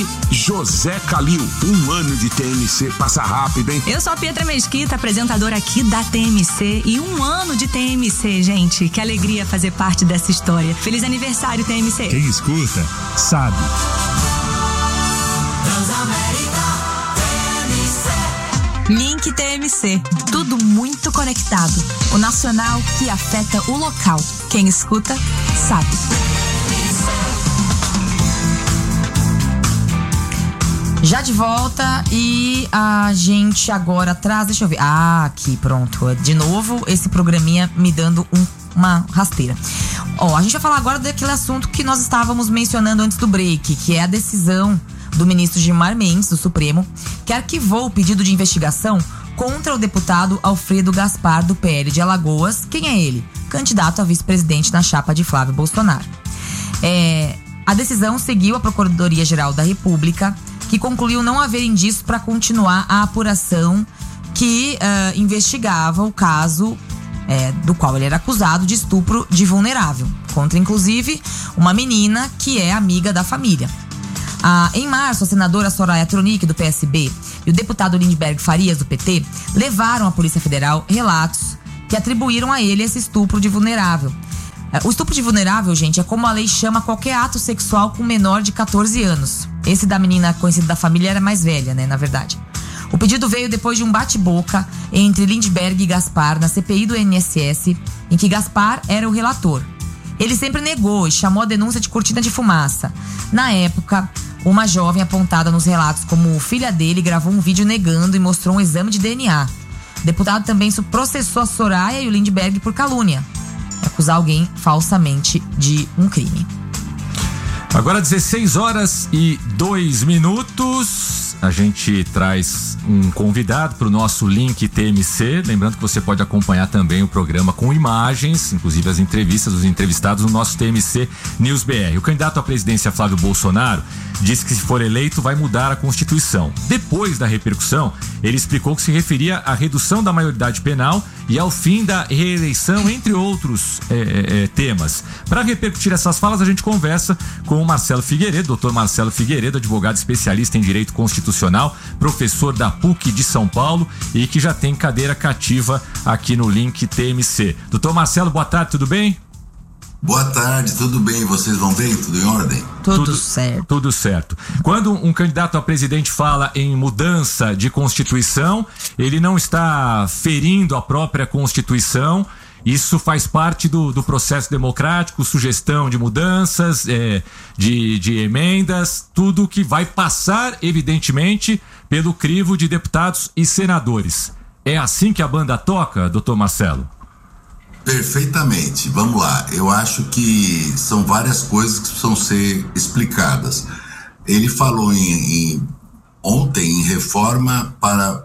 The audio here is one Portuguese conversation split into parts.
José Calil, 1 ano de TMC, passa rápido, hein? Eu sou a Pietra Mesquita, apresentadora aqui da TMC, e 1 ano de TMC, gente. Que alegria fazer parte dessa história. Feliz aniversário, TMC. Quem escuta, sabe. Link TMC, tudo muito conectado. O nacional que afeta o local. Quem escuta, sabe. Já de volta, e a gente agora traz, deixa eu ver, aqui, pronto, de novo esse programinha me dando uma rasteira. A gente vai falar agora daquele assunto que nós estávamos mencionando antes do break, que é a decisão do ministro Gilmar Mendes, do Supremo, que arquivou o pedido de investigação contra o deputado Alfredo Gaspar, do PL de Alagoas. Quem é ele? Candidato a vice-presidente na chapa de Flávio Bolsonaro. A decisão seguiu a Procuradoria-Geral da República, que concluiu não haver indícios para continuar a apuração que investigava o caso do qual ele era acusado de estupro de vulnerável, contra inclusive uma menina que é amiga da família. Em março, a senadora Soraya Tronic, do PSB, e o deputado Lindbergh Farias, do PT, levaram à Polícia Federal relatos que atribuíram a ele esse estupro de vulnerável. O estupro de vulnerável, gente, é como a lei chama qualquer ato sexual com menor de 14 anos. Esse da menina conhecida da família era mais velha, né, na verdade. O pedido veio depois de um bate-boca entre Lindbergh e Gaspar na CPI do INSS, em que Gaspar era o relator. Ele sempre negou e chamou a denúncia de cortina de fumaça. Na época, uma jovem apontada nos relatos como filha dele gravou um vídeo negando e mostrou um exame de DNA. O deputado também processou a Soraya e o Lindbergh por calúnia, acusar alguém falsamente de um crime. Agora 16h02. A gente traz um convidado para o nosso Link TMC. Lembrando que você pode acompanhar também o programa com imagens, inclusive as entrevistas dos entrevistados no nosso TMC News BR. O candidato à presidência Flávio Bolsonaro disse que, se for eleito, vai mudar a Constituição. Depois da repercussão, ele explicou que se referia à redução da maioridade penal e ao fim da reeleição, entre outros temas. Para repercutir essas falas, a gente conversa com o Marcelo Figueiredo, doutor Marcelo Figueiredo, advogado especialista em direito constitucional, professor da PUC de São Paulo e que já tem cadeira cativa aqui no Link TMC. Doutor Marcelo, boa tarde, tudo bem? Boa tarde, tudo bem? Vocês vão bem? Tudo em ordem? Tudo certo. Tudo certo. Quando um candidato a presidente fala em mudança de Constituição, ele não está ferindo a própria Constituição. Isso faz parte do processo democrático, sugestão de mudanças, de emendas, tudo que vai passar, evidentemente, pelo crivo de deputados e senadores. É assim que a banda toca, doutor Marcelo? Perfeitamente. Vamos lá. Eu acho que são várias coisas que precisam ser explicadas. Ele falou ontem em reforma para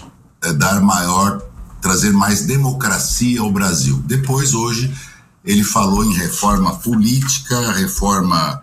trazer mais democracia ao Brasil. Depois, hoje, ele falou em reforma política, reforma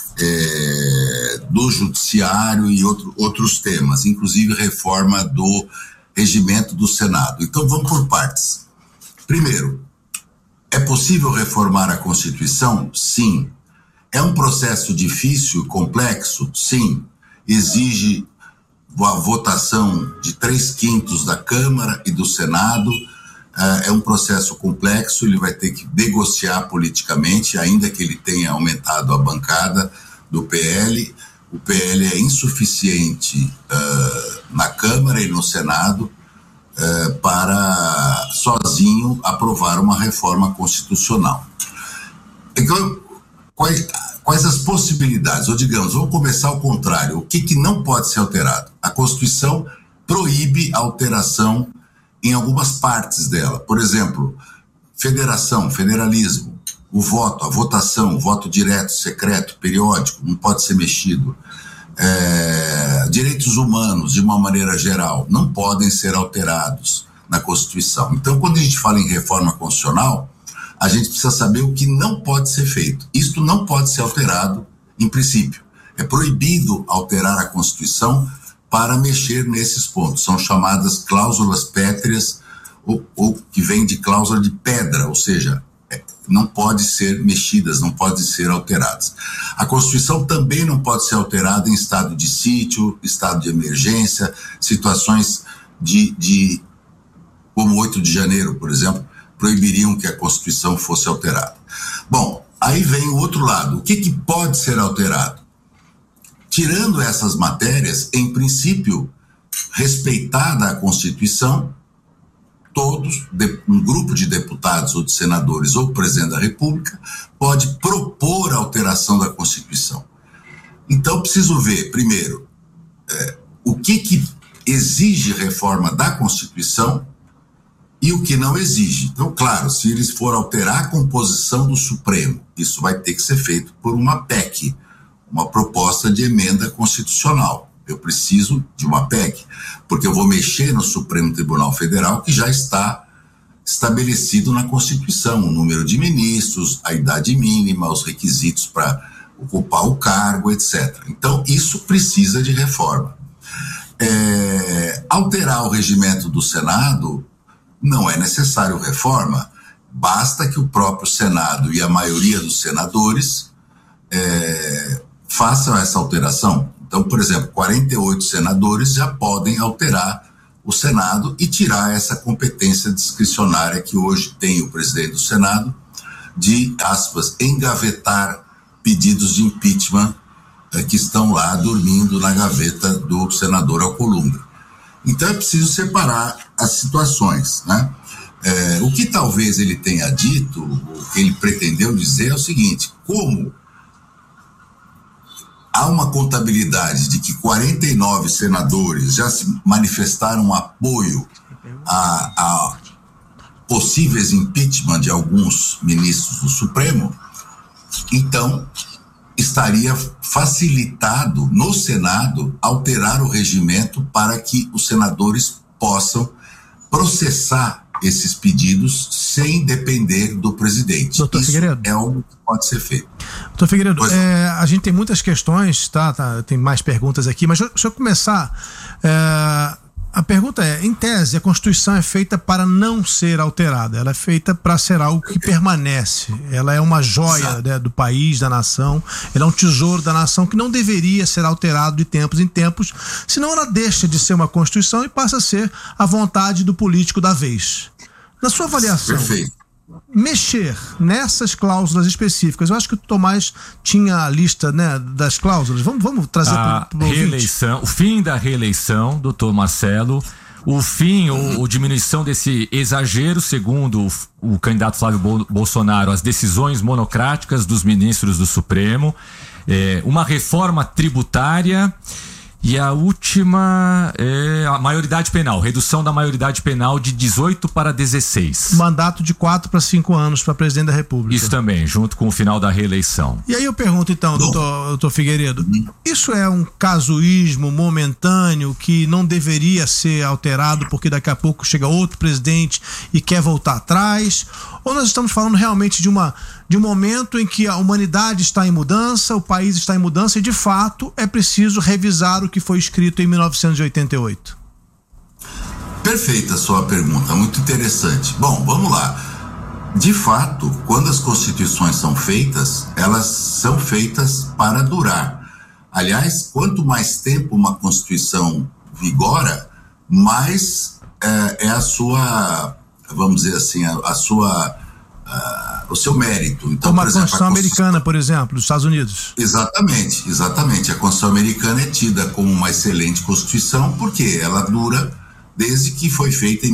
do judiciário e outros temas, inclusive reforma do regimento do Senado. Então, vamos por partes. Primeiro, é possível reformar a Constituição? Sim. É um processo difícil, complexo? Sim. Exige a votação de 3/5 da Câmara e do Senado. É um processo complexo, ele vai ter que negociar politicamente, ainda que ele tenha aumentado a bancada do PL. O PL é insuficiente na Câmara e no Senado para sozinho aprovar uma reforma constitucional. Então, quais as possibilidades? Ou digamos, vamos começar ao contrário. O que não pode ser alterado? A Constituição proíbe a alteração em algumas partes dela. Por exemplo, federalismo, o voto, a votação, o voto direto, secreto, periódico, não pode ser mexido. Direitos humanos, de uma maneira geral, não podem ser alterados na Constituição. Então, quando a gente fala em reforma constitucional, a gente precisa saber o que não pode ser feito. Isto não pode ser alterado, em princípio. É proibido alterar a Constituição para mexer nesses pontos. São chamadas cláusulas pétreas, ou que vem de cláusula de pedra, ou seja, não podem ser mexidas, não podem ser alteradas. A Constituição também não pode ser alterada em estado de sítio, estado de emergência, situações como 8 de janeiro, por exemplo, proibiriam que a Constituição fosse alterada. Bom, aí vem o outro lado. O que pode ser alterado? Tirando essas matérias, em princípio, respeitada a Constituição, um grupo de deputados ou de senadores ou o presidente da República pode propor a alteração da Constituição. Então, preciso ver, primeiro, o que exige reforma da Constituição e o que não exige. Então, claro, se eles forem alterar a composição do Supremo, isso vai ter que ser feito por uma PEC, uma proposta de emenda constitucional. Eu preciso de uma PEC, porque eu vou mexer no Supremo Tribunal Federal, que já está estabelecido na Constituição, o número de ministros, a idade mínima, os requisitos para ocupar o cargo, etc. Então, isso precisa de reforma. Alterar o regimento do Senado não é necessário reforma, basta que o próprio Senado e a maioria dos senadores façam essa alteração. Então, por exemplo, 48 senadores já podem alterar o Senado e tirar essa competência discricionária que hoje tem o presidente do Senado de, aspas, engavetar pedidos de impeachment que estão lá dormindo na gaveta do senador Alcolumbre. Então é preciso separar as situações, né? O que talvez ele tenha dito, o que ele pretendeu dizer é o seguinte: como há uma contabilidade de que 49 senadores já se manifestaram apoio a possíveis impeachment de alguns ministros do Supremo, então estaria facilitado no Senado alterar o regimento para que os senadores possam processar esses pedidos sem depender do presidente. Doutor Isso Figueiredo, é algo que pode ser feito. Doutor Figueiredo, a gente tem muitas questões, tá? Tem mais perguntas aqui, mas deixa eu começar. A pergunta é, em tese, a Constituição é feita para não ser alterada, ela é feita para ser algo que permanece, ela é uma joia, né, do país, da nação, ela é um tesouro da nação que não deveria ser alterado de tempos em tempos, senão ela deixa de ser uma Constituição e passa a ser a vontade do político da vez. Na sua avaliação, mexer nessas cláusulas específicas, eu acho que o Tomás tinha a lista, né, das cláusulas. Vamos trazer para o reeleição, o fim da reeleição, doutor Marcelo, o fim ou diminuição desse exagero, segundo o candidato Flávio Bolsonaro, as decisões monocráticas dos ministros do Supremo, uma reforma tributária. E a última é a maioridade penal, redução da maioridade penal de 18 para 16. Mandato de 4 para 5 anos para presidente da República. Isso também, junto com o final da reeleição. E aí eu pergunto então, doutor Figueiredo, isso é um casuísmo momentâneo que não deveria ser alterado porque daqui a pouco chega outro presidente e quer voltar atrás? Ou nós estamos falando realmente de um momento em que a humanidade está em mudança, o país está em mudança e, de fato, é preciso revisar o que foi escrito em 1988? Perfeita a sua pergunta, muito interessante. Bom, vamos lá. De fato, quando as constituições são feitas, elas são feitas para durar. Aliás, quanto mais tempo uma constituição vigora, mais é a sua, vamos dizer assim, o seu mérito. Então, como por a exemplo, Constituição americana, por exemplo, dos Estados Unidos. Exatamente. A Constituição americana é tida como uma excelente Constituição porque ela dura desde que foi feita em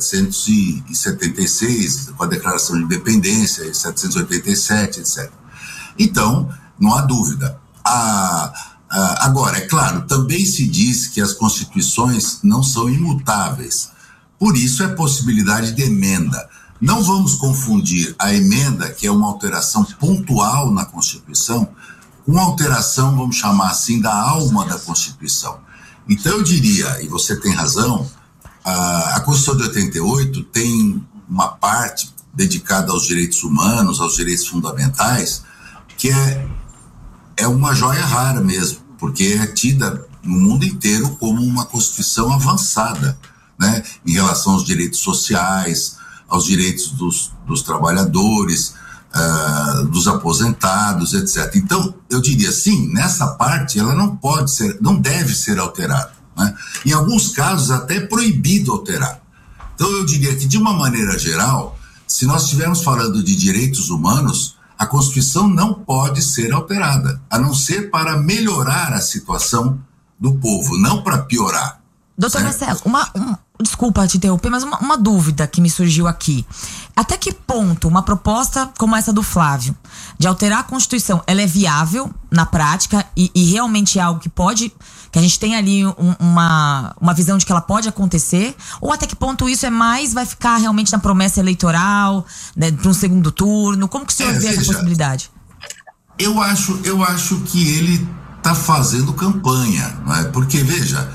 1776, com a Declaração de Independência, em 1787, etc. Então, não há dúvida. Agora, é claro, também se diz que as Constituições não são imutáveis. Por isso, é possibilidade de emenda. Não vamos confundir a emenda, que é uma alteração pontual na Constituição, com uma alteração, vamos chamar assim, da alma da Constituição. Então eu diria, e você tem razão, a Constituição de 88 tem uma parte dedicada aos direitos humanos, aos direitos fundamentais, que é uma joia rara mesmo, porque é tida no mundo inteiro como uma Constituição avançada, né, em relação aos direitos sociais, aos direitos dos trabalhadores, dos aposentados, etc. Então, eu diria sim, nessa parte ela não deve ser alterada, né? Em alguns casos até é proibido alterar. Então eu diria que, de uma maneira geral, se nós estivermos falando de direitos humanos, a Constituição não pode ser alterada, a não ser para melhorar a situação do povo, não para piorar. Doutor Marcelo, desculpa te interromper, mas uma dúvida que me surgiu aqui. Até que ponto uma proposta como essa do Flávio, de alterar a Constituição, ela é viável na prática e realmente é algo que a gente tem ali uma visão de que ela pode acontecer? Ou até que ponto isso vai ficar realmente na promessa eleitoral, né, para um segundo turno? Como que o senhor vê essa possibilidade? Eu acho que ele está fazendo campanha, não é? Porque, veja,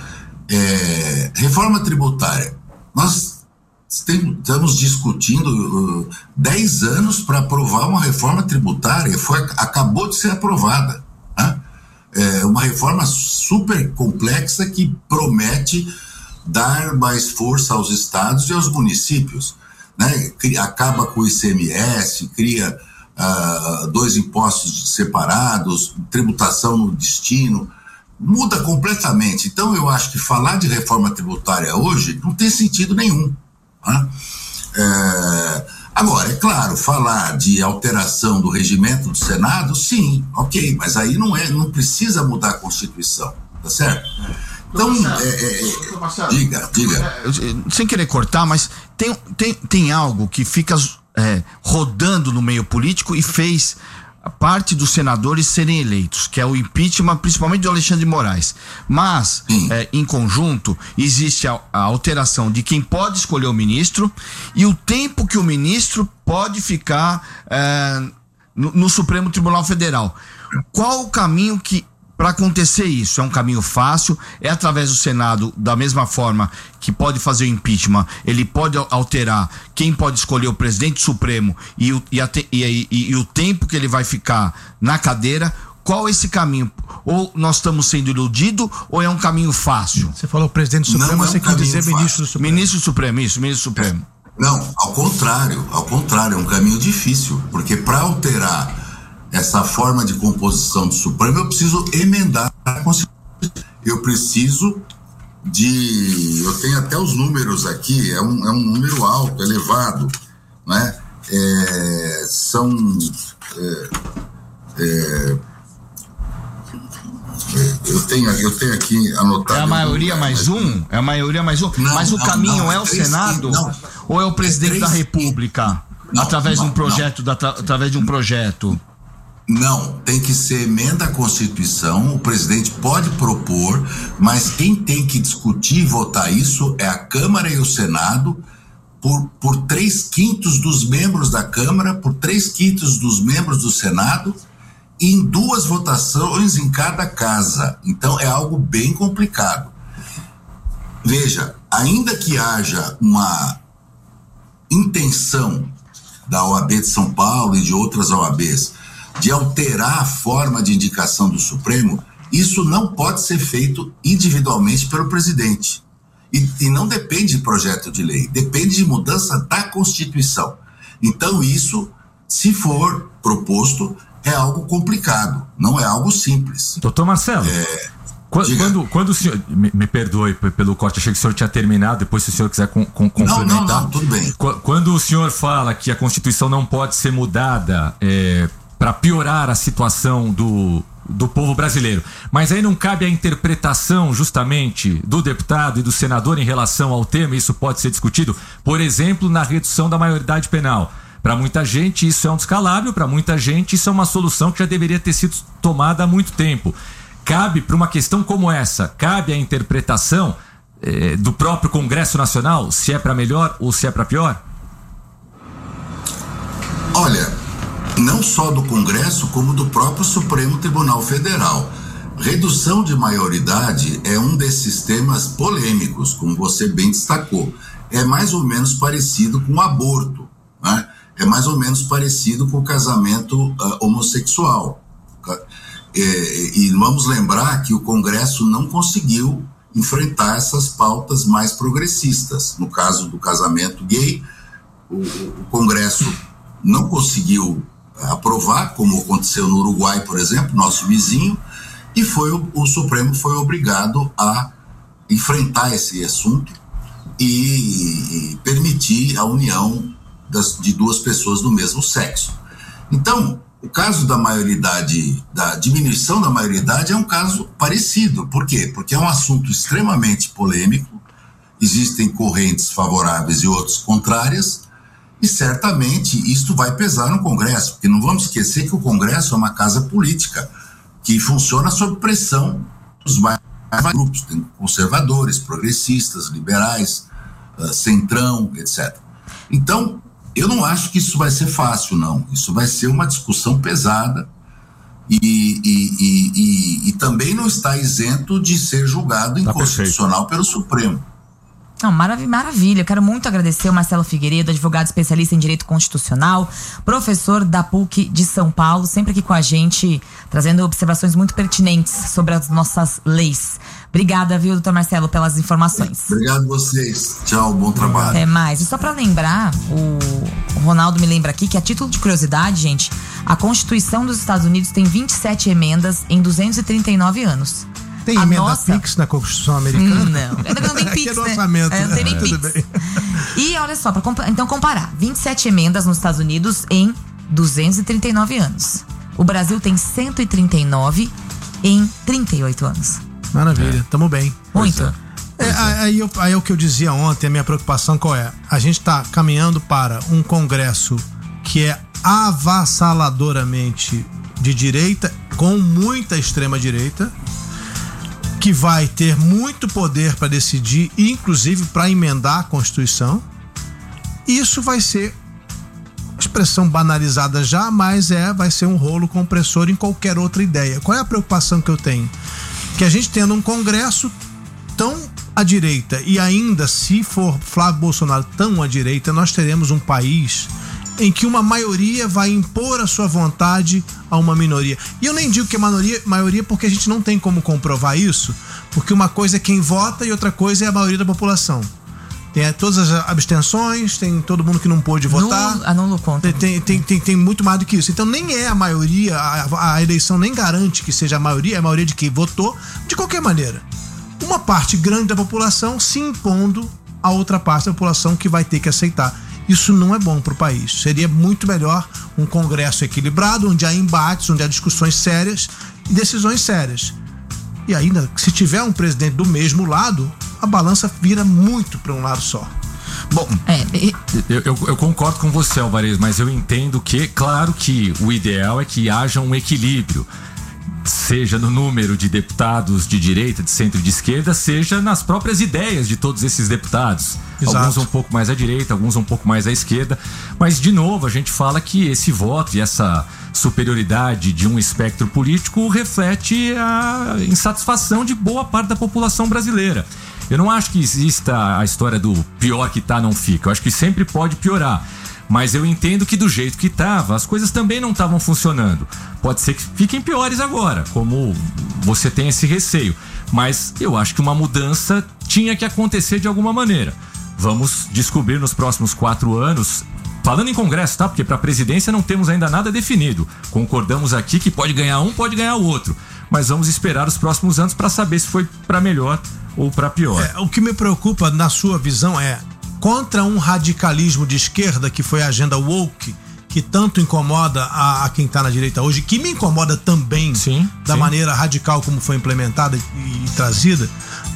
reforma tributária, nós estamos discutindo 10 anos para aprovar uma reforma tributária, acabou de ser aprovada, né? Uma reforma super complexa que promete dar mais força aos estados e aos municípios, né? Acaba com o ICMS, cria 2 impostos separados, tributação no destino, muda completamente. Então eu acho que falar de reforma tributária hoje não tem sentido nenhum, né? Agora, é claro, falar de alteração do regimento do Senado, sim, ok, mas aí não precisa mudar a Constituição, tá certo? Então, diga. Sem querer cortar, mas tem algo que fica rodando no meio político e fez parte dos senadores serem eleitos, que é o impeachment, principalmente do Alexandre de Moraes. Mas, em conjunto, existe a alteração de quem pode escolher o ministro e o tempo que o ministro pode ficar no Supremo Tribunal Federal. Qual o caminho para acontecer isso? É um caminho fácil? É através do Senado, da mesma forma que pode fazer o impeachment, ele pode alterar quem pode escolher o presidente Supremo e o tempo que ele vai ficar na cadeira? Qual é esse caminho? Ou nós estamos sendo iludidos ou é um caminho fácil? Você falou presidente do Supremo, você quis dizer ministro do Supremo. Ministro do Supremo, isso, ministro do Supremo. Não, ao contrário, é um caminho difícil, porque para alterar essa forma de composição do Supremo, eu preciso emendar a Constituição. Eu tenho até os números aqui, é um número alto, elevado, né? Eu tenho aqui anotado. É a maioria mais um? É a maioria mais um? Mas o caminho é o Senado? Ou é o presidente da República? Através de um projeto, através de um projeto? Não, tem que ser emenda à Constituição, o presidente pode propor, mas quem tem que discutir e votar isso é a Câmara e o Senado, por 3/5 dos membros da Câmara, por 3/5 dos membros do Senado, e em 2 votações em cada casa. Então é algo bem complicado. Veja, ainda que haja uma intenção da OAB de São Paulo e de outras OABs de alterar a forma de indicação do Supremo, isso não pode ser feito individualmente pelo presidente. E não depende de projeto de lei, depende de mudança da Constituição. Então isso, se for proposto, é algo complicado, não é algo simples. Doutor Marcelo, quando o senhor, me perdoe pelo corte, achei que o senhor tinha terminado, depois se o senhor quiser complementar. Não, tudo bem. Quando o senhor fala que a Constituição não pode ser mudada para piorar a situação do povo brasileiro, mas aí não cabe a interpretação justamente do deputado e do senador em relação ao tema, isso pode ser discutido, por exemplo, na redução da maioridade penal. Para muita gente isso é um descalabro, para muita gente isso é uma solução que já deveria ter sido tomada há muito tempo. Cabe, para uma questão como essa, cabe a interpretação do próprio Congresso Nacional, se é para melhor ou se é para pior? Olha, não só do Congresso, como do próprio Supremo Tribunal Federal. Redução de maioridade é um desses temas polêmicos, como você bem destacou. É mais ou menos parecido com o aborto, né? É mais ou menos parecido com o casamento homossexual. E vamos lembrar que o Congresso não conseguiu enfrentar essas pautas mais progressistas. No caso do casamento gay, o Congresso não conseguiu aprovar, como aconteceu no Uruguai, por exemplo, nosso vizinho, e o Supremo foi obrigado a enfrentar esse assunto e permitir a união de duas pessoas do mesmo sexo. Então, o caso da maioridade, da diminuição da maioridade, é um caso parecido. Por quê? Porque é um assunto extremamente polêmico, existem correntes favoráveis e outras contrárias, e certamente isto vai pesar no Congresso, porque não vamos esquecer que o Congresso é uma casa política que funciona sob pressão dos mais grupos, tem conservadores, progressistas, liberais, centrão, etc. Então, eu não acho que isso vai ser fácil, não. Isso vai ser uma discussão pesada e também não está isento de ser julgado inconstitucional pelo Supremo. Não, maravilha. Eu quero muito agradecer o Marcelo Figueiredo, advogado especialista em Direito Constitucional, professor da PUC de São Paulo, sempre aqui com a gente, trazendo observações muito pertinentes sobre as nossas leis. Obrigada, viu, doutor Marcelo, pelas informações. Obrigado a vocês. Tchau, bom trabalho. Até mais. E só para lembrar, o Ronaldo me lembra aqui que, a título de curiosidade, gente, a Constituição dos Estados Unidos tem 27 emendas em 239 anos. Tem emenda Pix na Constituição americana? Não tem Pix, é orçamento, né? Não tem nem Pix. E olha só, então comparar, 27 emendas nos Estados Unidos em 239 anos. O Brasil tem 139 em 38 anos. Maravilha, tamo bem. Muito. Aí é o que eu dizia ontem, a minha preocupação qual é? A gente tá caminhando para um Congresso que é avassaladoramente de direita, com muita extrema-direita, que vai ter muito poder para decidir, inclusive para emendar a Constituição. Isso vai ser expressão banalizada já, mas vai ser um rolo compressor em qualquer outra ideia. Qual é a preocupação que eu tenho? Que a gente tendo um Congresso tão à direita, e ainda se for Flávio Bolsonaro tão à direita, nós teremos um país em que uma maioria vai impor a sua vontade a uma minoria. E eu nem digo que é maioria porque a gente não tem como comprovar isso, porque uma coisa é quem vota e outra coisa é a maioria da população. Tem todas as abstenções, tem todo mundo que não pôde votar. Nulo conta. Tem muito mais do que isso. Então nem é a maioria, a eleição nem garante que seja a maioria de quem votou, de qualquer maneira. Uma parte grande da população se impondo a outra parte da população que vai ter que aceitar. Isso não é bom para o país. Seria muito melhor um Congresso equilibrado, onde há embates, onde há discussões sérias e decisões sérias. E ainda, se tiver um presidente do mesmo lado, a balança vira muito para um lado só. Bom, eu concordo com você, Alvarez, mas eu entendo que, claro que o ideal é que haja um equilíbrio, seja no número de deputados de direita, de centro e de esquerda, seja nas próprias ideias de todos esses deputados. Exato. Alguns um pouco mais à direita, alguns um pouco mais à esquerda, mas de novo a gente fala que esse voto e essa superioridade de um espectro político reflete a insatisfação de boa parte da população brasileira. Eu não acho que exista a história do pior que tá não fica, eu acho que sempre pode piorar. Mas eu entendo que do jeito que estava, as coisas também não estavam funcionando. Pode ser que fiquem piores agora, como você tem esse receio. Mas eu acho que uma mudança tinha que acontecer de alguma maneira. Vamos descobrir nos próximos 4 anos, falando em Congresso, tá? Porque para a presidência não temos ainda nada definido. Concordamos aqui que pode ganhar um, pode ganhar o outro. Mas vamos esperar os próximos anos para saber se foi para melhor ou para pior. O que me preocupa, na sua visão, é contra um radicalismo de esquerda, que foi a agenda woke, que tanto incomoda a quem está na direita hoje, que me incomoda também, da maneira radical como foi implementada e trazida,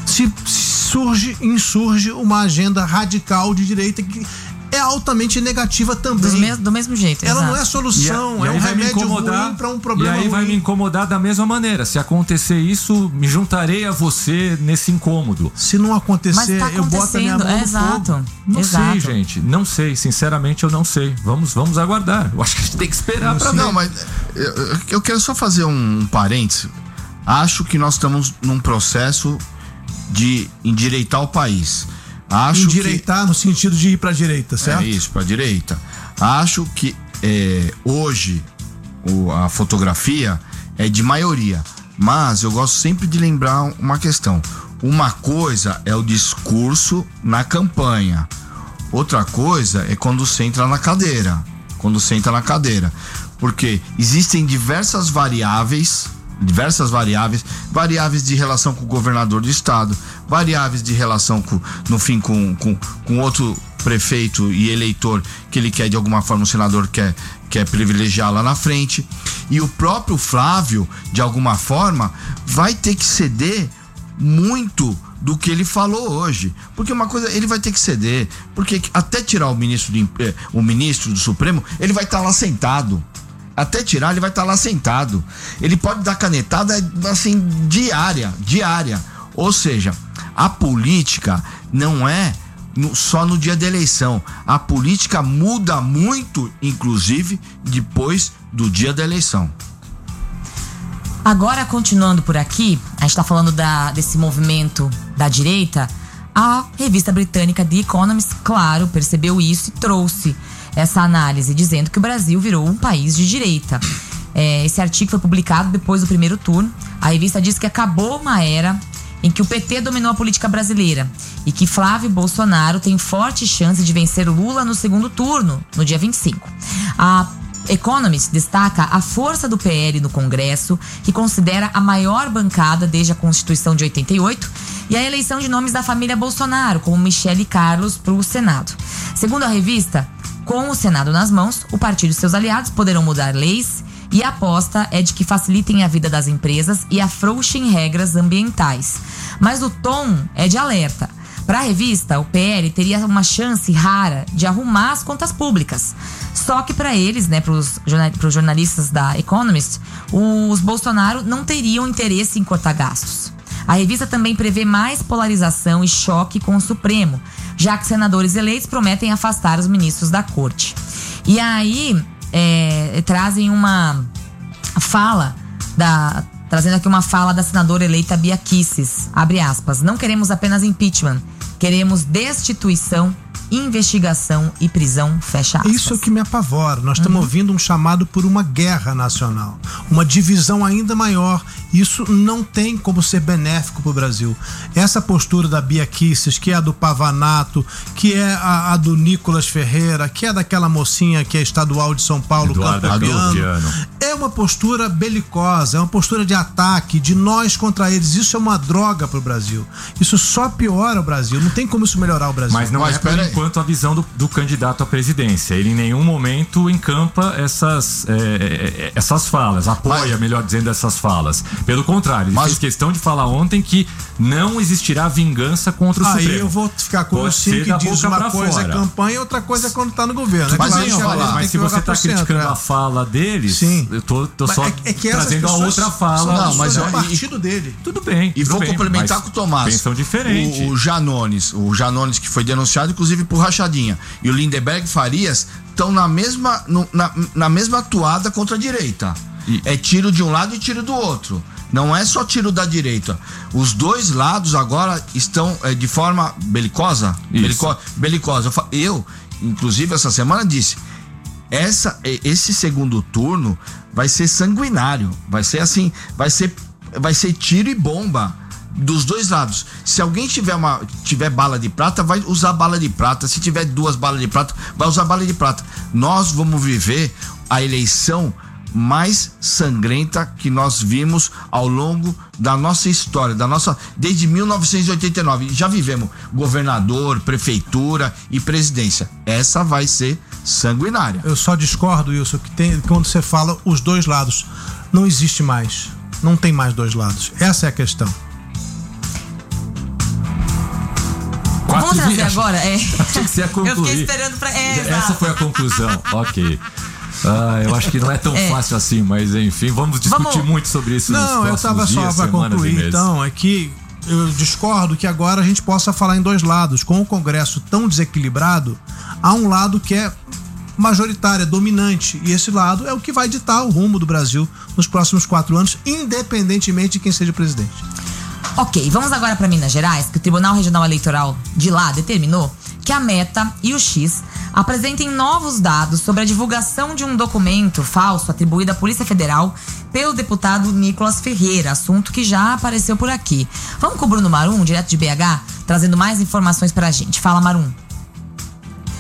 insurge uma agenda radical de direita que é altamente negativa também. Do mesmo jeito. Ela exato. não é solução, é um remédio ruim para um problema ruim. E aí vai me incomodar da mesma maneira. Se acontecer isso, me juntarei a você nesse incômodo. Se não acontecer, eu boto a minha mão no exato. fogo. Não sei, gente. Não sei. Sinceramente, eu não sei. Vamos aguardar. Eu acho que a gente tem que esperar para ver. Não, mas eu quero só fazer um parênteses. Acho que nós estamos num processo de endireitar o país. Endireitar no sentido de ir para a direita, certo? É isso, para a direita. Acho que hoje a fotografia é de maioria, mas eu gosto sempre de lembrar uma questão. Uma coisa é o discurso na campanha, outra coisa é quando você entra na cadeira. Porque existem diversas variáveis, variáveis de relação com o governador do estado, variáveis de relação com outro prefeito e eleitor que ele quer, de alguma forma, o senador quer privilegiar lá na frente. E o próprio Flávio, de alguma forma, vai ter que ceder muito do que ele falou hoje, porque uma coisa ele vai ter que ceder, porque até tirar o ministro do Supremo, ele vai estar lá sentado. Até tirar, ele vai estar lá sentado. Ele pode dar canetada assim diária. Ou seja, a política não é só no dia da eleição. A política muda muito, inclusive, depois do dia da eleição. Agora, continuando por aqui, a gente tá falando desse movimento da direita. A revista britânica The Economist, claro, percebeu isso e trouxe essa análise, dizendo que o Brasil virou um país de direita. Esse artigo foi publicado depois do primeiro turno. A revista diz que acabou uma era em que o PT dominou a política brasileira e que Flávio Bolsonaro tem forte chance de vencer o Lula no segundo turno, no dia 25. A Economist destaca a força do PL no Congresso, que considera a maior bancada desde a Constituição de 88, e a eleição de nomes da família Bolsonaro, como Michele Carlos, para o Senado. Segundo a revista, com o Senado nas mãos, o partido e seus aliados poderão mudar leis, e a aposta é de que facilitem a vida das empresas e afrouxem regras ambientais. Mas o tom é de alerta. Para a revista, o PL teria uma chance rara de arrumar as contas públicas. Só que para eles, para os jornalistas da Economist, os Bolsonaro não teriam interesse em cortar gastos. A revista também prevê mais polarização e choque com o Supremo, já que senadores eleitos prometem afastar os ministros da corte. E aí trazem uma fala trazendo aqui uma fala da senadora eleita Bia Kicis, abre aspas: não queremos apenas impeachment, queremos destituição, investigação e prisão, fecha aspas. Isso é o que me apavora. Nós estamos ouvindo um chamado por uma guerra nacional, uma divisão ainda maior. Isso não tem como ser benéfico para o Brasil. Essa postura da Bia Kicis, que é a do Pavanato, que é a do Nicolas Ferreira, que é daquela mocinha que é estadual de São Paulo, Campopiano, é uma postura belicosa, é uma postura de ataque, de nós contra eles. Isso é uma droga para o Brasil. Isso só piora o Brasil. Não tem como isso melhorar o Brasil. Mas não é por enquanto a visão do candidato à presidência. Ele em nenhum momento encampa essas falas, apoia, melhor dizendo, essas falas. Pelo contrário, ele fez questão de falar ontem que não existirá vingança contra o Supremo. Aí eu vou ficar com o Sim, que diz uma coisa é campanha e outra coisa é quando tá no governo. Mas se você tá criticando a fala deles, sim, eu tô só trazendo a outra fala. Não, mas é o partido dele. Tudo bem. E vou complementar com o Tomás. Pensam diferente. O Janones que foi denunciado, inclusive, por rachadinha, e o Lindenberg Farias estão na mesma toada contra a direita. É tiro de um lado e tiro do outro. Não é só tiro da direita. Os dois lados agora estão de forma belicosa. Belicosa. Eu, inclusive, essa semana disse: esse segundo turno vai ser sanguinário. Vai ser assim, vai ser tiro e bomba dos dois lados. Se alguém tiver bala de prata, vai usar bala de prata. Se tiver 2 balas de prata, vai usar bala de prata. Nós vamos viver a eleição mais sangrenta que nós vimos ao longo da nossa história, desde 1989. Já vivemos governador, prefeitura e presidência. Essa vai ser sanguinária. Eu só discordo, Wilson, quando você fala os dois lados. Não existe mais. Não tem mais dois lados. Essa é a questão. Vamos trazer agora? Achei que você ia concluir. Eu fiquei esperando pra... Essa foi a conclusão. Ok. Eu acho que não é tão fácil assim, mas enfim, vamos discutir muito sobre isso nos próximos dias, eu tava só para concluir, então, é que eu discordo que agora a gente possa falar em dois lados. Com o Congresso tão desequilibrado, há um lado que é majoritário, é dominante, e esse lado é o que vai ditar o rumo do Brasil nos próximos 4 anos, independentemente de quem seja o presidente. Ok, vamos agora para Minas Gerais, que o Tribunal Regional Eleitoral de lá determinou que a Meta e o X apresentem novos dados sobre a divulgação de um documento falso atribuído à Polícia Federal pelo deputado Nicolas Ferreira, assunto que já apareceu por aqui. Vamos com o Bruno Marum, direto de BH, trazendo mais informações pra gente. Fala, Marum.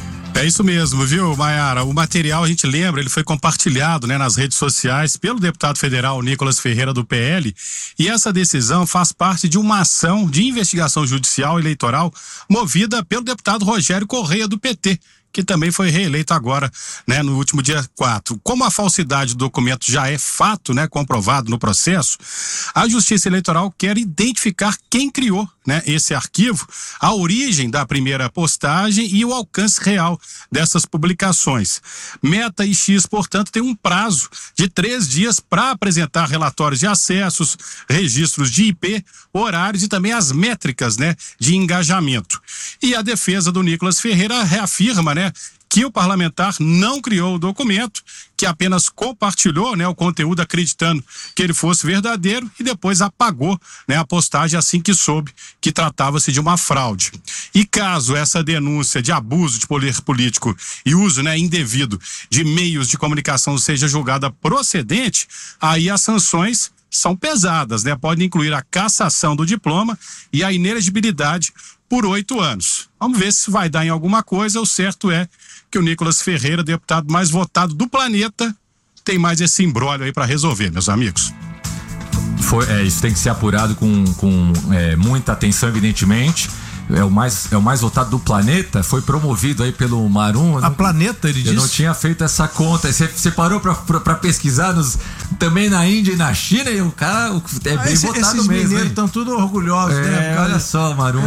É isso mesmo, viu, Maiara? O material, a gente lembra, ele foi compartilhado, né, nas redes sociais pelo deputado federal Nicolas Ferreira, do PL, e essa decisão faz parte de uma ação de investigação judicial eleitoral movida pelo deputado Rogério Correia, do PT, que também foi reeleito agora, né, no último dia 4. Como a falsidade do documento já é fato, né, comprovado no processo, a Justiça Eleitoral quer identificar quem criou, né, esse arquivo, a origem da primeira postagem e o alcance real dessas publicações. Meta e X, portanto, tem um prazo de 3 dias para apresentar relatórios de acessos, registros de IP, horários e também as métricas, né, de engajamento. E a defesa do Nicolas Ferreira reafirma, né, que o parlamentar não criou o documento, que apenas compartilhou, né, o conteúdo acreditando que ele fosse verdadeiro e depois apagou, né, a postagem assim que soube que tratava-se de uma fraude. E caso essa denúncia de abuso de poder político e uso, né, indevido de meios de comunicação seja julgada procedente, aí as sanções são pesadas, né? Podem incluir a cassação do diploma e a inelegibilidade por 8 anos. Vamos ver se vai dar em alguma coisa. O certo é que o Nicolas Ferreira, deputado mais votado do planeta, tem mais esse imbróglio aí para resolver, meus amigos. Isso tem que ser apurado com muita atenção, evidentemente. É o mais votado do planeta, foi promovido aí pelo Marum. Planeta, ele disse? Eu não tinha feito essa conta. Você parou pra pesquisar também na Índia e na China, e o cara é bem votado esses mesmo. Esses mineiros estão tudo orgulhosos, né? Olha só, Marum.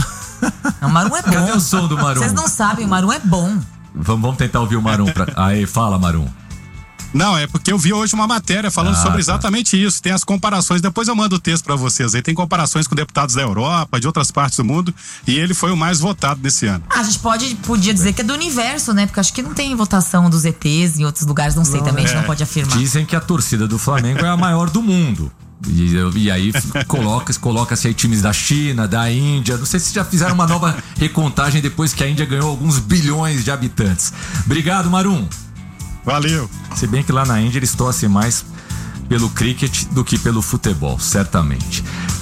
O Marum é bom. Cadê o som do Marum? Vocês não sabem, o Marum é bom. Vamos tentar ouvir o Marum. Aí, fala, Marum. Não, é porque eu vi hoje uma matéria falando sobre exatamente isso. Tem as comparações, depois eu mando o texto pra vocês aí. Tem comparações com deputados da Europa, de outras partes do mundo, e ele foi o mais votado desse ano. A gente podia dizer que é do universo, né? Porque acho que não tem votação dos ETs em outros lugares, não sei também, a gente não pode afirmar. Dizem que a torcida do Flamengo é a maior do mundo. E aí coloca-se aí times da China, da Índia. Não sei se já fizeram uma nova recontagem depois que a Índia ganhou alguns bilhões de habitantes. Obrigado, Marum. Valeu. Se bem que lá na Índia eles torcem mais pelo cricket do que pelo futebol, certamente.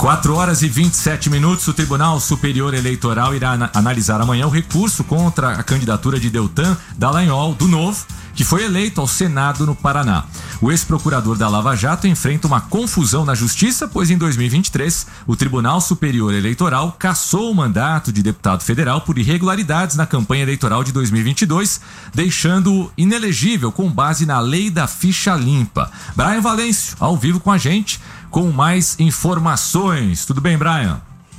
4h27. O Tribunal Superior Eleitoral irá analisar amanhã o recurso contra a candidatura de Deltan Dallagnol, do Novo, que foi eleito ao Senado no Paraná. O ex-procurador da Lava Jato enfrenta uma confusão na Justiça, pois em 2023 o Tribunal Superior Eleitoral cassou o mandato de deputado federal por irregularidades na campanha eleitoral de 2022, deixando-o inelegível com base na lei da ficha limpa. Brian Valêncio, ao vivo com a gente, com mais informações. Tudo bem, Brian?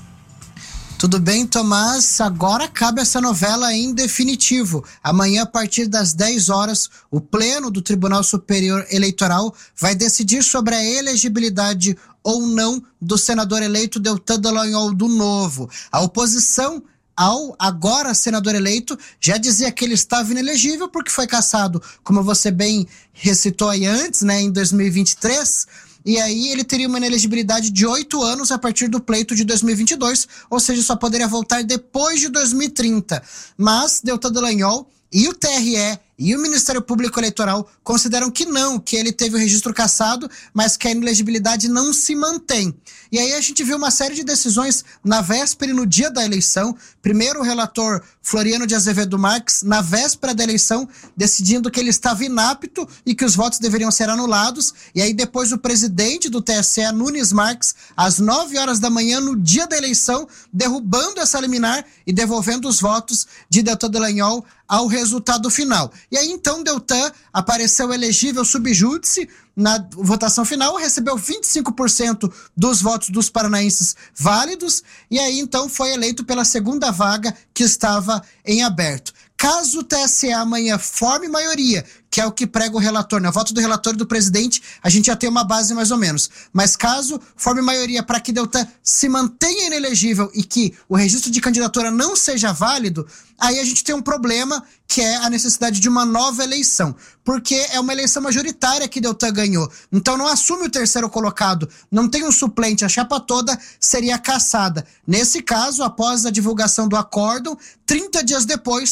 Tudo bem, Tomás? Agora acaba essa novela em definitivo. Amanhã, a partir das 10 horas, o Pleno do Tribunal Superior Eleitoral vai decidir sobre a elegibilidade ou não do senador eleito Deltan Dallagnol, do Novo. A oposição ao agora senador eleito já dizia que ele estava inelegível porque foi cassado, como você bem recitou aí antes, né, em 2023. E aí ele teria uma inelegibilidade de 8 anos a partir do pleito de 2022, ou seja, só poderia voltar depois de 2030. Mas Deltan Dallagnol e o TRE e o Ministério Público Eleitoral consideram que não, que ele teve o registro cassado, mas que a inelegibilidade não se mantém. E aí a gente viu uma série de decisões na véspera e no dia da eleição. Primeiro o relator Floriano de Azevedo Marques, na véspera da eleição, decidindo que ele estava inapto e que os votos deveriam ser anulados. E aí depois o presidente do TSE, Nunes Marques, às 9 horas da manhã, no dia da eleição, derrubando essa liminar e devolvendo os votos de Deltan Dallagnol ao resultado final. E aí então Deltan apareceu elegível sub júdice na votação final, recebeu 25% dos votos dos paranaenses válidos e aí então foi eleito pela segunda vaga que estava em aberto. Caso o TSE amanhã forme maioria, que é o que prega o relator, né? O voto do relator e do presidente, a gente já tem uma base mais ou menos. Mas caso forme maioria para que Deltan se mantenha inelegível e que o registro de candidatura não seja válido, aí a gente tem um problema, que é a necessidade de uma nova eleição. Porque é uma eleição majoritária que Deltan ganhou. Então não assume o terceiro colocado, não tem um suplente, a chapa toda seria cassada. Nesse caso, após a divulgação do acórdão, 30 dias depois,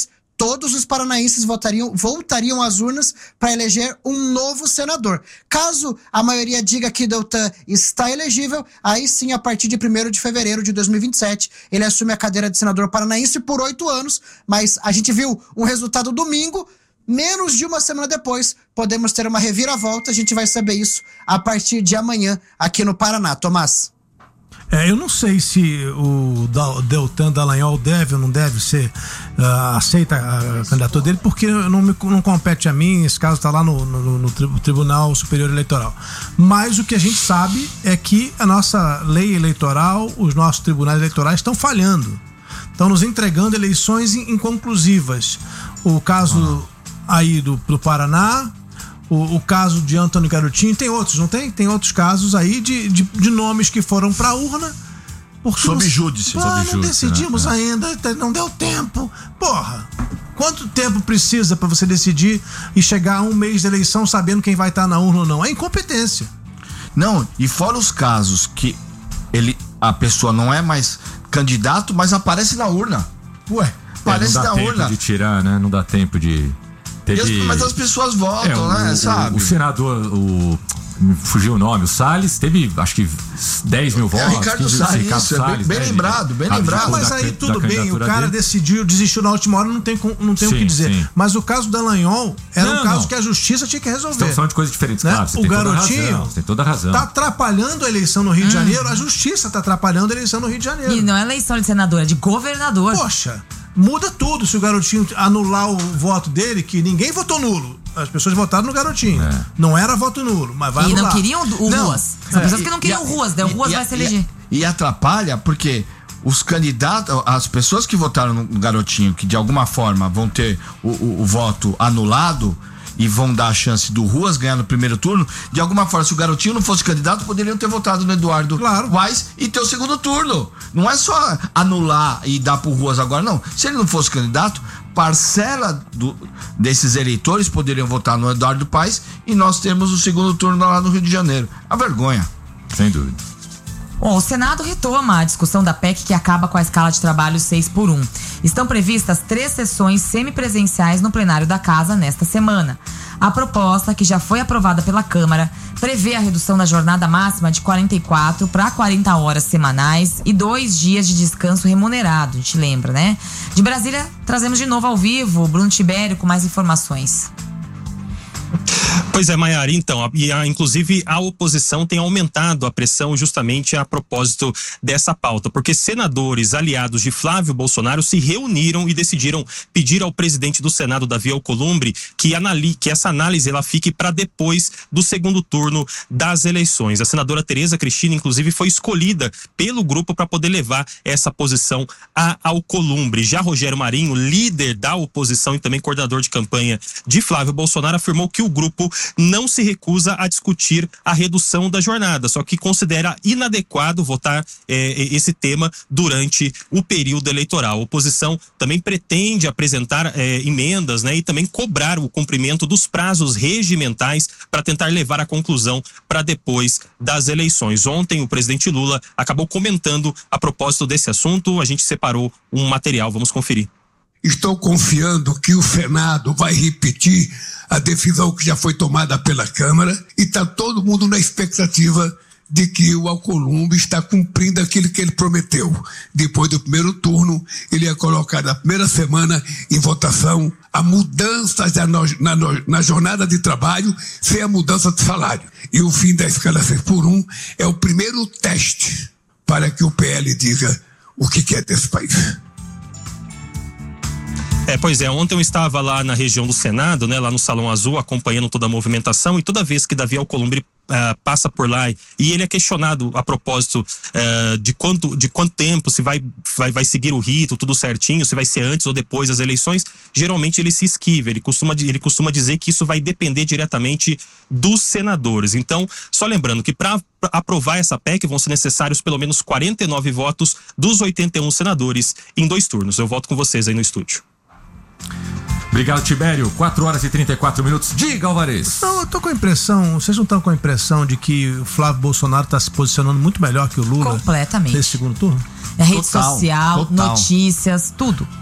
todos os paranaenses voltariam às urnas para eleger um novo senador. Caso a maioria diga que Deltan está elegível, aí sim, a partir de 1º de fevereiro de 2027, ele assume a cadeira de senador paranaense por 8 anos, mas a gente viu um resultado domingo. Menos de uma semana depois, podemos ter uma reviravolta. A gente vai saber isso a partir de amanhã aqui no Paraná. Tomás? Eu não sei se o Deltan Dallagnol deve ou não deve ser aceita a candidatura dele, porque não compete a mim. Esse caso está lá no Tribunal Superior Eleitoral. Mas o que a gente sabe é que a nossa lei eleitoral, os nossos tribunais eleitorais estão falhando. Estão nos entregando eleições inconclusivas. O caso aí do Paraná, o caso de Antônio Garotinho, tem outros, não tem? Tem outros casos aí de nomes que foram pra urna. Sob júdice. Não decidimos ainda, não deu tempo. Porra, quanto tempo precisa pra você decidir e chegar a um mês de eleição sabendo quem vai estar na urna ou não? É incompetência. Não, e fora os casos que a pessoa não é mais candidato, mas aparece na urna. Ué, aparece na urna. Não dá tempo de tirar, né? Não dá tempo de... Mas as pessoas votam, né? Sabe? O senador, fugiu o nome, o Salles, teve acho que 10 mil votos. Ricardo Salles, bem lembrado. Mas aí tudo bem, o cara desistiu na última hora, não tem o que dizer. Sim. Mas o caso do Dallagnol era um caso que a justiça tinha que resolver. Estamos falando de coisas diferentes, né? Claro, o Garotinho tem toda a razão. Tá atrapalhando a eleição no Rio de Janeiro, a justiça tá atrapalhando a eleição no Rio de Janeiro. E não é eleição de senador, é de governador. Poxa, muda tudo se o Garotinho anular o voto dele, que ninguém votou nulo. As pessoas votaram no Garotinho. Não era voto nulo, mas vai anular. E não queriam o Ruas. São pessoas que não queriam o Ruas, o Ruas vai se eleger. E atrapalha porque os candidatos, as pessoas que votaram no Garotinho, que de alguma forma vão ter o voto anulado e vão dar a chance do Ruas ganhar no primeiro turno, de alguma forma, se o Garotinho não fosse candidato, poderiam ter votado no Eduardo Weiss e ter o segundo turno. Não é só anular e dar pro Ruas agora, não. Se ele não fosse candidato, parcela desses eleitores poderiam votar no Eduardo Paes e nós temos o segundo turno lá no Rio de Janeiro. A vergonha. Sem dúvida. Bom, o Senado retoma a discussão da PEC que acaba com a escala de trabalho 6x1. Estão previstas 3 sessões semipresenciais no plenário da Casa nesta semana. A proposta, que já foi aprovada pela Câmara, prevê a redução da jornada máxima de 44 para 40 horas semanais e 2 dias de descanso remunerado, a gente lembra, né? De Brasília, trazemos de novo ao vivo o Bruno Tibério com mais informações. Pois é, Maiara, então, inclusive a oposição tem aumentado a pressão justamente a propósito dessa pauta, porque senadores aliados de Flávio Bolsonaro se reuniram e decidiram pedir ao presidente do Senado, Davi Alcolumbre, que essa análise ela fique para depois do segundo turno das eleições. A senadora Tereza Cristina, inclusive, foi escolhida pelo grupo para poder levar essa posição a Alcolumbre. Já Rogério Marinho, líder da oposição e também coordenador de campanha de Flávio Bolsonaro, afirmou que o grupo não se recusa a discutir a redução da jornada, só que considera inadequado votar esse tema durante o período eleitoral. A oposição também pretende apresentar emendas, né, e também cobrar o cumprimento dos prazos regimentais para tentar levar a conclusão para depois das eleições. Ontem o presidente Lula acabou comentando a propósito desse assunto. A gente separou um material, vamos conferir. Estou confiando que o Senado vai repetir a decisão que já foi tomada pela Câmara e está todo mundo na expectativa de que o Alcolumbre está cumprindo aquilo que ele prometeu. Depois do primeiro turno, ele ia colocar na primeira semana em votação a mudança na jornada de trabalho sem a mudança de salário. E o fim da escala 6x1 é o primeiro teste para que o PL diga o que quer desse país. Pois é, ontem eu estava lá na região do Senado, né, lá no Salão Azul, acompanhando toda a movimentação, e toda vez que Davi Alcolumbre passa por lá e ele é questionado a propósito de quanto tempo, se vai seguir o rito, tudo certinho, se vai ser antes ou depois das eleições, geralmente ele se esquiva, ele costuma dizer que isso vai depender diretamente dos senadores. Então, só lembrando que para aprovar essa PEC vão ser necessários pelo menos 49 votos dos 81 senadores em 2 turnos. Eu volto com vocês aí no estúdio. Obrigado, Tibério. 4 horas e 34 minutos. Diga, Alvarez. Não, eu tô com a impressão, vocês não estão com a impressão de que o Flávio Bolsonaro está se posicionando muito melhor que o Lula? Completamente. Nesse segundo turno? Rede social, notícias, tudo.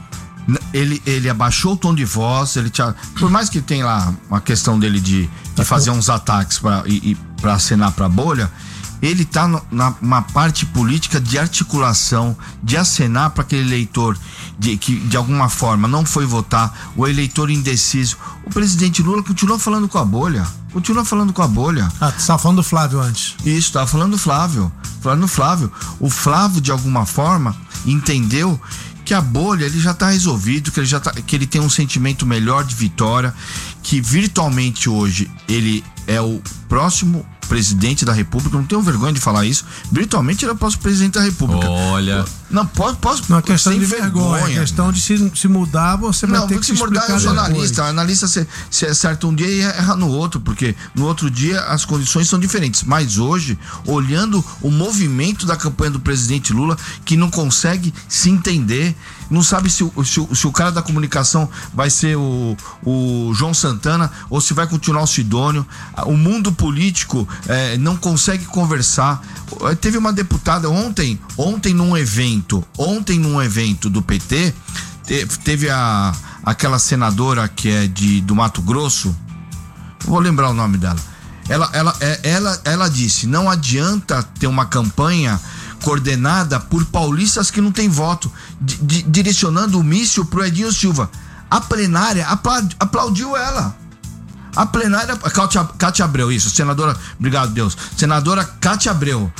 Ele abaixou o tom de voz, por mais que tenha lá uma questão dele de fazer uns ataques para acenar para a bolha, ele tá numa parte política de articulação, de acenar para aquele eleitor que de alguma forma não foi votar, o eleitor indeciso. O presidente Lula continua falando com a bolha. Ah, tu estava falando do Flávio antes. Isso, estava falando do Flávio. O Flávio, de alguma forma, entendeu que a bolha ele já está resolvido, que ele tem um sentimento melhor de vitória, que virtualmente hoje ele é o próximo presidente da República. Não tenho vergonha de falar isso. Virtualmente ele é o próximo presidente da República. Olha. Não, posso. Não é questão de vergonha. É questão de se mudar, você vai ter que se explicar. Não, se mudar é jornalista. O analista se acerta um dia e erra no outro, porque no outro dia as condições são diferentes. Mas hoje, olhando o movimento da campanha do presidente Lula, que não consegue se entender, não sabe se o cara da comunicação vai ser o João Santana ou se vai continuar o Sidônio. O mundo político não consegue conversar. Teve uma deputada ontem num evento do PT, teve aquela senadora que é do Mato Grosso, vou lembrar o nome dela. Ela disse: não adianta ter uma campanha coordenada por paulistas que não tem voto, direcionando o míssil pro Edinho Silva. A plenária aplaudiu ela. A plenária, Cátia Abreu, isso, senadora, obrigado Deus, senadora Cátia Abreu.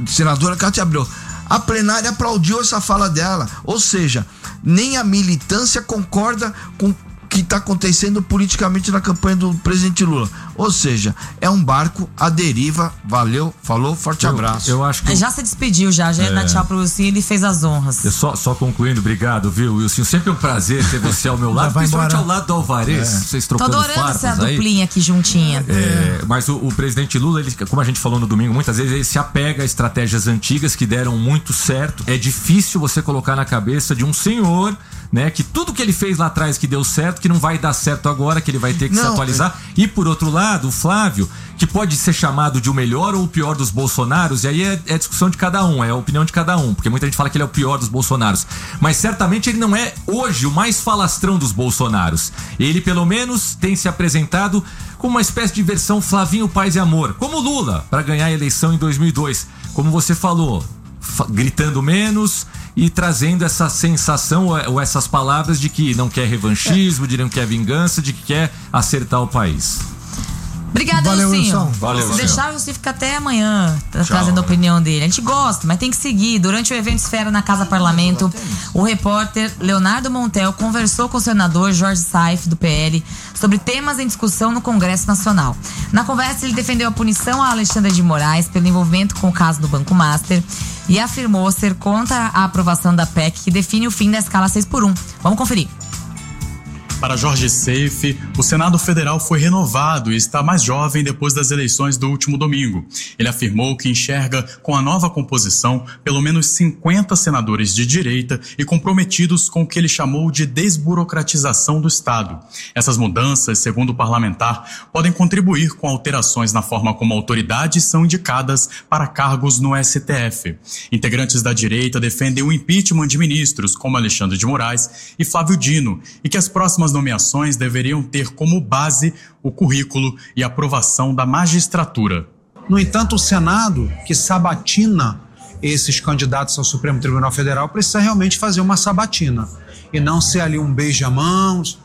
A plenária aplaudiu essa fala dela, ou seja, nem a militância concorda com o que está acontecendo politicamente na campanha do presidente Lula. Ou seja, é um barco à deriva. Valeu, falou, forte abraço. Eu acho que já se despediu, já ia dar tchau pro Wilson, ele fez as honras. Só concluindo, obrigado, viu, Wilson? Sempre um prazer ter você ao meu lado, principalmente ao lado do Alvarez, vocês trocando farpas aí. Tô adorando essa duplinha aqui juntinha. Mas o presidente Lula, ele, como a gente falou no domingo, muitas vezes ele se apega a estratégias antigas que deram muito certo. É difícil você colocar na cabeça de um senhor, né, que tudo que ele fez lá atrás que deu certo, que não vai dar certo agora, que ele vai ter que se atualizar. E por outro lado, o Flávio, que pode ser chamado de o melhor ou o pior dos Bolsonaros, e aí é discussão de cada um, é a opinião de cada um, porque muita gente fala que ele é o pior dos Bolsonaros, mas certamente ele não é hoje o mais falastrão dos Bolsonaros. Ele pelo menos tem se apresentado como uma espécie de versão Flavinho Paz e Amor, como Lula, para ganhar a eleição em 2002, como você falou, gritando menos e trazendo essa sensação ou essas palavras de que não quer revanchismo, de que não quer vingança, de que quer acertar o país. Obrigada, Wilson. Valeu, se deixar, o Wilson fica até amanhã trazendo a opinião dele. A gente gosta, mas tem que seguir. Durante o evento Esfera na Casa Parlamento, o repórter Leonardo Montel conversou com o senador Jorge Saif, do PL, sobre temas em discussão no Congresso Nacional. Na conversa, ele defendeu a punição a Alexandre de Moraes pelo envolvimento com o caso do Banco Master e afirmou ser contra a aprovação da PEC que define o fim da escala 6x1. Vamos conferir. Para Jorge Saif, o Senado Federal foi renovado e está mais jovem depois das eleições do último domingo. Ele afirmou que enxerga com a nova composição pelo menos 50 senadores de direita e comprometidos com o que ele chamou de desburocratização do Estado. Essas mudanças, segundo o parlamentar, podem contribuir com alterações na forma como autoridades são indicadas para cargos no STF. Integrantes da direita defendem o impeachment de ministros como Alexandre de Moraes e Flávio Dino e que as próximas nomeações deveriam ter como base o currículo e a aprovação da magistratura. No entanto, o Senado, que sabatina esses candidatos ao Supremo Tribunal Federal, precisa realmente fazer uma sabatina e não ser ali um beija-mãos,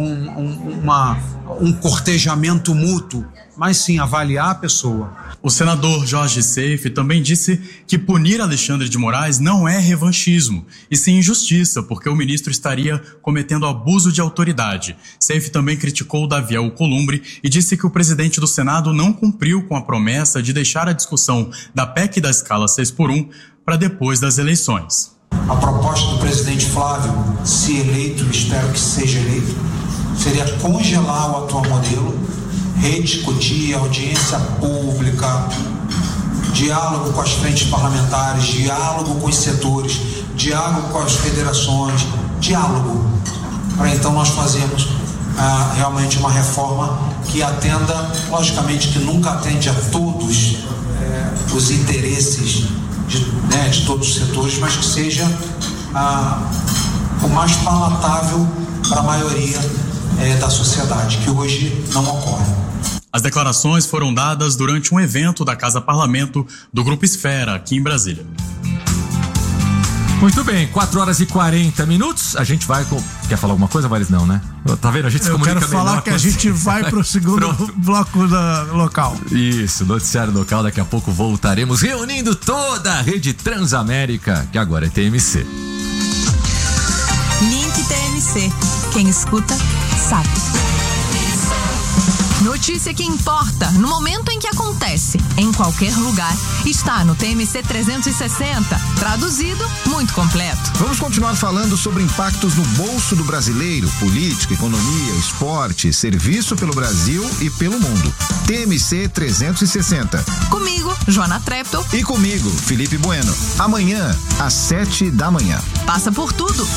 um cortejamento mútuo, mas sim avaliar a pessoa. O senador Jorge Saif também disse que punir Alexandre de Moraes não é revanchismo, e sim injustiça, porque o ministro estaria cometendo abuso de autoridade. Saif também criticou Davi Alcolumbre e disse que o presidente do Senado não cumpriu com a promessa de deixar a discussão da PEC da escala 6x1 para depois das eleições. A proposta do presidente Flávio, se eleito, espero que seja eleito, seria congelar o atual modelo, rediscutir, audiência pública, diálogo com as frentes parlamentares, diálogo com os setores, diálogo com as federações, diálogo, para então nós fazermos realmente uma reforma que atenda, logicamente que nunca atende a todos os interesses de todos os setores, mas que seja o mais palatável para a maioria da sociedade, que hoje não ocorre. As declarações foram dadas durante um evento da Casa Parlamento do Grupo Esfera, aqui em Brasília. Muito bem, 4h40. A gente vai com... Quer falar alguma coisa, Vares? Não, né? Tá vendo? A gente se comunica melhor. Eu quero falar que a gente vai pro segundo bloco local. Isso, noticiário local. Daqui a pouco voltaremos reunindo toda a rede Transamérica, que agora é TMC. Link TMC. Quem escuta, sabe. Notícia que importa, no momento em que acontece, em qualquer lugar, está no TMC 360. Traduzido, muito completo. Vamos continuar falando sobre impactos no bolso do brasileiro, política, economia, esporte, serviço pelo Brasil e pelo mundo. TMC 360. Comigo, Joana Treptow. E comigo, Felipe Bueno. Amanhã, às 7 da manhã. Passa por tudo